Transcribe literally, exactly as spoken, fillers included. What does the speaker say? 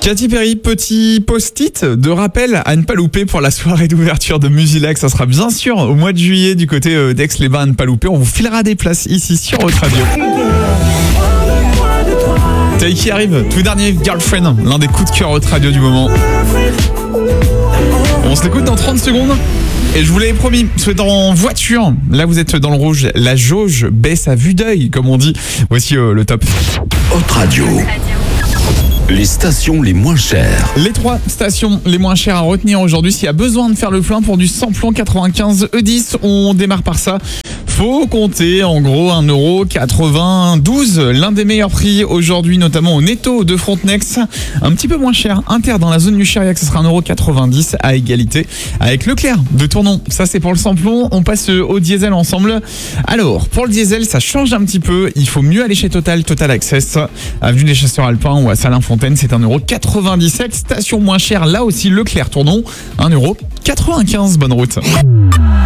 Katy Perry, petit post-it de rappel à ne pas louper pour la soirée d'ouverture de Musilac. Ça sera bien sûr au mois de juillet du côté d'Aix-les-Bains à ne pas louper. On vous filera des places ici sur Haute Radio. Taï qui arrive, tout dernier Girlfriend, l'un des coups de cœur Haute Radio du moment. On se l'écoute dans trente secondes. Et je vous l'avais promis, vous êtes en voiture, là vous êtes dans le rouge, la jauge baisse à vue d'œil, comme on dit. Voici euh, le top. Haute Radio. Les stations les moins chères. Les trois stations les moins chères à retenir aujourd'hui. S'il y a besoin de faire le plein pour du samplon quatre-vingt-quinze E dix, on démarre par ça. Faut compter en gros un euro quatre-vingt-douze. L'un des meilleurs prix aujourd'hui, notamment au Netto de Frontenex. Un petit peu moins cher. Inter dans la zone du Chériac, ce sera un euro quatre-vingt-dix à égalité avec Leclerc de Tournon. Ça c'est pour le samplon. On passe au diesel ensemble. Alors, pour le diesel, ça change un petit peu. Il faut mieux aller chez Total, Total Access, avenue des Chasseurs Alpins ou à Salins-Fontaine. C'est un euro quatre-vingt-dix-sept. Station moins chère, là aussi Leclerc Tournon, un euro quatre-vingt-quinze. Bonne route.